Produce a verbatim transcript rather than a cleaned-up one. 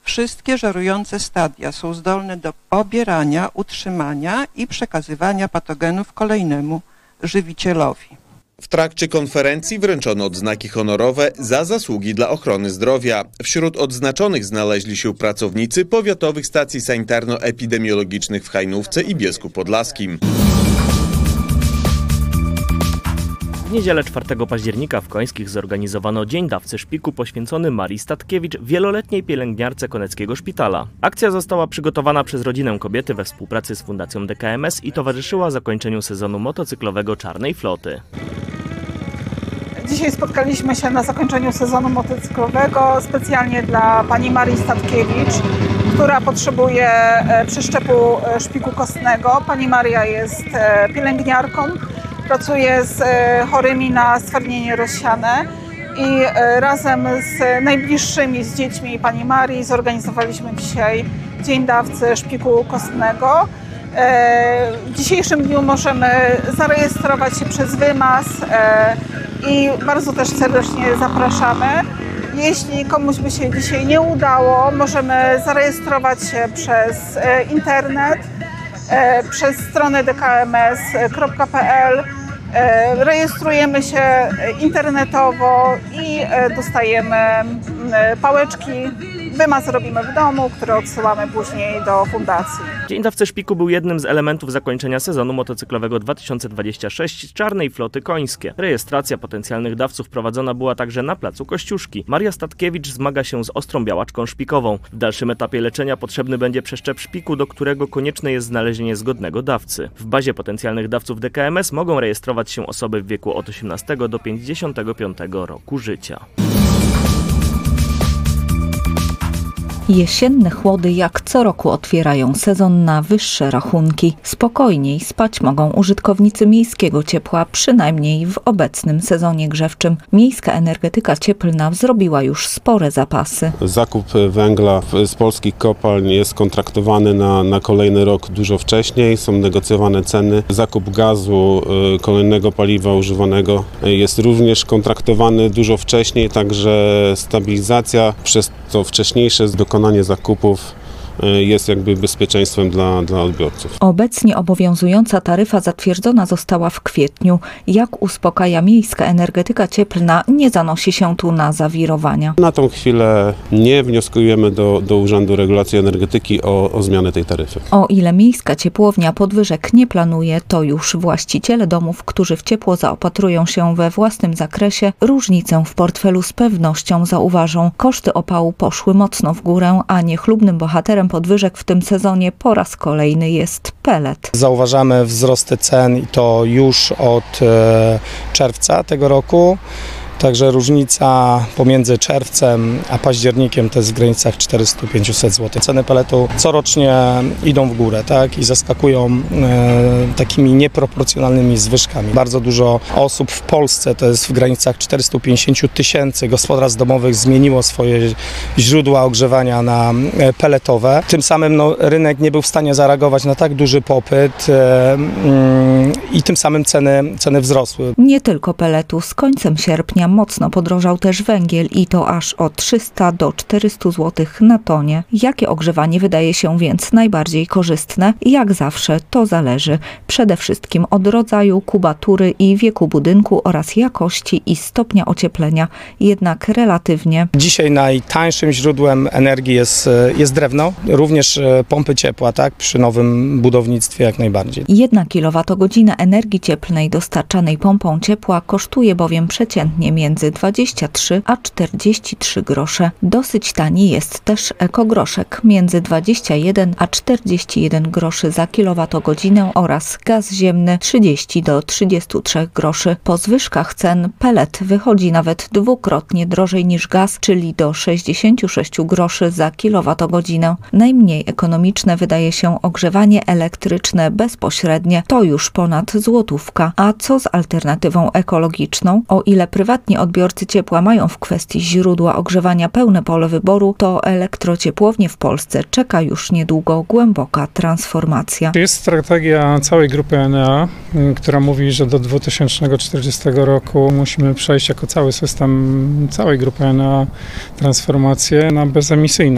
Wszystkie żerujące stadia są zdolne do pobierania, utrzymania i przekazywania patogenów kolejnemu żywicielowi. W trakcie konferencji wręczono odznaki honorowe za zasługi dla ochrony zdrowia. Wśród odznaczonych znaleźli się pracownicy powiatowych stacji sanitarno-epidemiologicznych w Hajnówce i Bielsku Podlaskim. W niedzielę czwartego października w Końskich zorganizowano Dzień Dawcy Szpiku poświęcony Marii Statkiewicz, wieloletniej pielęgniarce Koneckiego Szpitala. Akcja została przygotowana przez rodzinę kobiety we współpracy z Fundacją D K M S i towarzyszyła zakończeniu sezonu motocyklowego Czarnej Floty. Dzisiaj spotkaliśmy się na zakończeniu sezonu motocyklowego specjalnie dla pani Marii Statkiewicz, która potrzebuje przeszczepu szpiku kostnego. Pani Maria jest pielęgniarką, pracuje z chorymi na stwardnienie rozsiane i razem z najbliższymi, z dziećmi pani Marii zorganizowaliśmy dzisiaj Dzień Dawcy Szpiku Kostnego. W dzisiejszym dniu możemy zarejestrować się przez wymaz i bardzo też serdecznie zapraszamy. Jeśli komuś by się dzisiaj nie udało, możemy zarejestrować się przez internet, przez stronę d k m s kropka p l. Rejestrujemy się internetowo i dostajemy pałeczki. Wymaz robimy w domu, który odsyłamy później do fundacji. Dzień Dawcy Szpiku był jednym z elementów zakończenia sezonu motocyklowego dwa tysiące dwudziestego szóstego Czarnej Floty Końskie. Rejestracja potencjalnych dawców prowadzona była także na placu Kościuszki. Maria Statkiewicz zmaga się z ostrą białaczką szpikową. W dalszym etapie leczenia potrzebny będzie przeszczep szpiku, do którego konieczne jest znalezienie zgodnego dawcy. W bazie potencjalnych dawców D K M S mogą rejestrować się osoby w wieku od osiemnastego do pięćdziesiątego piątego roku życia. Jesienne chłody jak co roku otwierają sezon na wyższe rachunki. Spokojniej spać mogą użytkownicy miejskiego ciepła, przynajmniej w obecnym sezonie grzewczym. Miejska energetyka cieplna zrobiła już spore zapasy. Zakup węgla z polskich kopalń jest kontraktowany na, na kolejny rok dużo wcześniej, są negocjowane ceny. Zakup gazu, kolejnego paliwa używanego jest również kontraktowany dużo wcześniej, także stabilizacja przez to wcześniejsze dokonanie zakupów jest jakby bezpieczeństwem dla, dla odbiorców. Obecnie obowiązująca taryfa zatwierdzona została w kwietniu. Jak uspokaja miejska energetyka cieplna, nie zanosi się tu na zawirowania. Na tą chwilę nie wnioskujemy do, do Urzędu Regulacji Energetyki o, o zmianę tej taryfy. O ile miejska ciepłownia podwyżek nie planuje, to już właściciele domów, którzy w ciepło zaopatrują się we własnym zakresie, różnicę w portfelu z pewnością zauważą. Koszty opału poszły mocno w górę, a niechlubnym bohaterem podwyżek w tym sezonie po raz kolejny jest pelet. Zauważamy wzrosty cen i to już od czerwca tego roku. Także różnica pomiędzy czerwcem a październikiem to jest w granicach czterysta do pięciuset złotych. Ceny peletu corocznie idą w górę, tak, i zaskakują e, takimi nieproporcjonalnymi zwyżkami. Bardzo dużo osób w Polsce, to jest w granicach czterysta pięćdziesiąt tysięcy gospodarstw domowych, zmieniło swoje źródła ogrzewania na peletowe. Tym samym no, rynek nie był w stanie zareagować na tak duży popyt e, mm, i tym samym ceny, ceny wzrosły. Nie tylko peletu. Z końcem sierpnia mocno podrożał też węgiel i to aż o trzysta do czterystu złotych na tonie. Jakie ogrzewanie wydaje się więc najbardziej korzystne? Jak zawsze to zależy przede wszystkim od rodzaju, kubatury i wieku budynku oraz jakości i stopnia ocieplenia. Jednak relatywnie. Dzisiaj najtańszym źródłem energii jest, jest drewno, również pompy ciepła, tak, przy nowym budownictwie jak najbardziej. Jedna kilowatogodzina energii cieplnej dostarczanej pompą ciepła kosztuje bowiem przeciętnie między dwadzieścia trzy a czterdzieści trzy grosze. Dosyć tani jest też ekogroszek między dwadzieścia jeden a czterdzieści jeden groszy za kilowatogodzinę oraz gaz ziemny trzydzieści do trzydziestu trzech groszy. Po zwyżkach cen pelet wychodzi nawet dwukrotnie drożej niż gaz, czyli do sześćdziesięciu sześciu groszy za kilowatogodzinę. Najmniej ekonomiczne wydaje się ogrzewanie elektryczne bezpośrednie. To już ponad złotówka. A co z alternatywą ekologiczną? O ile prywatni odbiorcy ciepła mają w kwestii źródła ogrzewania pełne pole wyboru, to elektrociepłownie w Polsce czeka już niedługo głęboka transformacja. Jest strategia całej grupy Enea, która mówi, że do dwa tysiące czterdziestego roku musimy przejść jako cały system całej grupy Enea transformację na bezemisyjną.